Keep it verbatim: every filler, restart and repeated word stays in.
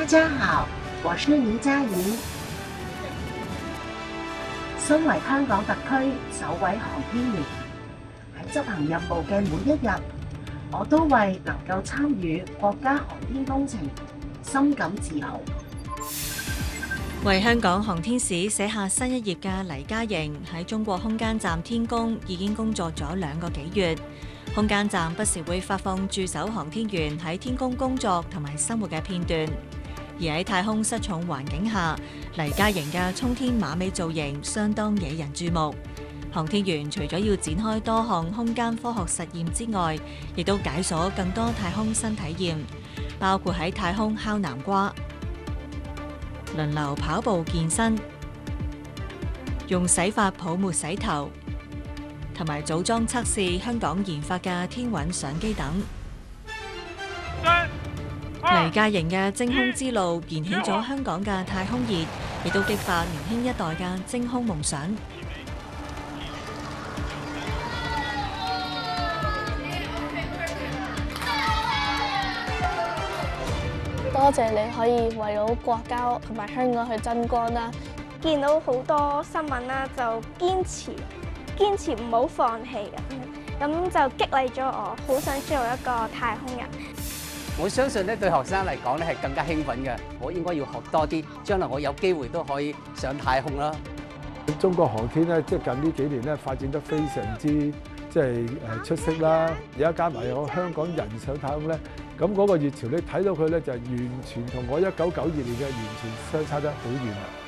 大家好，我是倪嘉瑩。身為香港特區首位航天員，喺執行任務嘅每一日，我都為能夠參與國家航天工程深感自豪。 為香港航天史寫下新一頁嘅黎嘉瑩喺中國空間站天宮已經工作咗兩個幾月。空間站不時會發放駐守航天員喺天宮工作同埋生活嘅片段。而喺太空失重環境下，黎嘉瑩嘅衝天馬尾造型相當惹人注目。航天員除咗要展開多項空間科學實驗之外，亦都解鎖更多太空新體驗，包括喺太空烤南瓜、輪流跑步健身、用洗髮泡沫洗頭，同埋組裝測試香港研發嘅天韻相機等。黎嘉瑩嘅征空之路燃起咗香港嘅太空熱，亦都激發年輕一代嘅征空夢想。 多謝你可以為到國家同埋香港去爭光啦！ 見到好多新聞啦，就堅持堅持唔好放棄咁，咁就激勵咗我，好想做一個太空人。 我相信咧，對學生嚟講咧係更加興奮嘅。我應該要學多啲，將來我有機會都可以上太空啦。 中國航天咧，即係近呢幾年咧發展得非常之即係誒出色啦。而家加埋有香港人上太空咧，咁嗰個熱潮你睇到佢咧就完全同我一九九二年嘅完全相差得好遠啦。